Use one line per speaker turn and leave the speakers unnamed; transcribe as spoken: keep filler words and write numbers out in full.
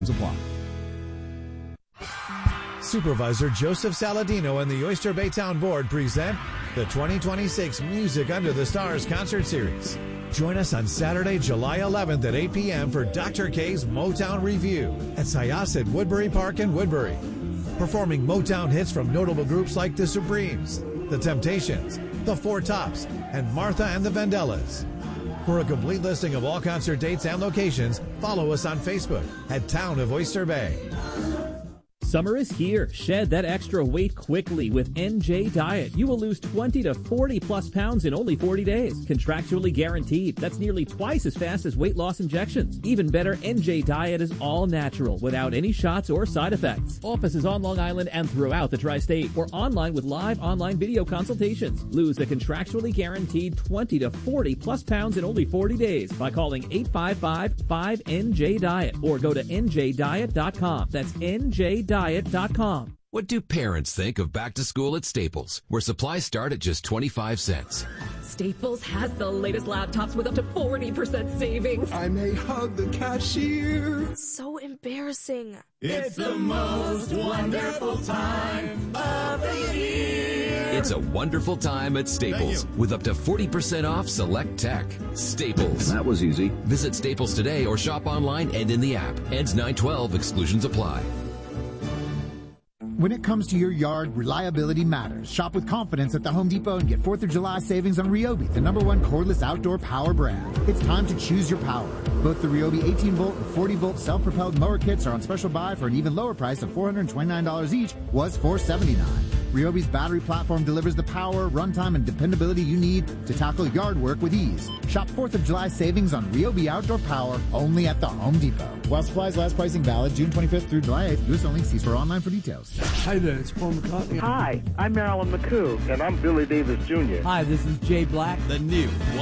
Apply.
Supervisor Joseph Saladino and the Oyster Bay Town Board present the twenty twenty-six Music Under the Stars concert series. Join us on Saturday, July eleventh at eight p.m. for Doctor K's Motown Review at Syosset Woodbury Park in Woodbury. Performing Motown hits from notable groups like The Supremes, The Temptations, The Four Tops, and Martha and the Vandellas. For a complete listing of all concert dates and locations, follow us on Facebook at Town of Oyster Bay.
Summer is here. Shed that extra weight quickly with N J Diet. You will lose twenty to forty plus pounds in only forty days. Contractually guaranteed. That's nearly twice as fast as weight loss injections. Even better, N J Diet is all natural without any shots or side effects. Offices on Long Island and throughout the tri-state or online with live online video consultations. Lose a contractually guaranteed twenty to forty plus pounds in only forty days by calling eight five five, five N J Diet or go to N J diet dot com. That's N J diet dot com.
What do parents think of back to school at Staples, where supplies start at just twenty-five cents?
Staples has the latest laptops with up to forty percent savings.
I may hug the cashier.
So embarrassing.
It's the most wonderful time of the year.
It's a wonderful time at Staples with up to forty percent off select tech. Staples.
That was easy.
Visit Staples today or shop online and in the app. Ends nine twelve. Exclusions apply.
When it comes to your yard, reliability matters. Shop with confidence at the Home Depot and get fourth of July savings on Ryobi, the number one cordless outdoor power brand. It's time to choose your power. Both the Ryobi eighteen volt and forty volt self-propelled mower kits are on special buy for an even lower price of four hundred twenty-nine dollars each, was four hundred seventy-nine dollars. Ryobi's battery platform delivers the power, runtime, and dependability you need to tackle yard work with ease. Shop fourth of July savings on Ryobi outdoor power only at the Home Depot. While supplies last, pricing valid June twenty-fifth through July eighth. U S only. See store online for details.
Hi there, it's Paul McCartney.
Hi, I'm Marilyn McCoo.
And I'm Billy Davis Junior
Hi, this is Jay Black.
The new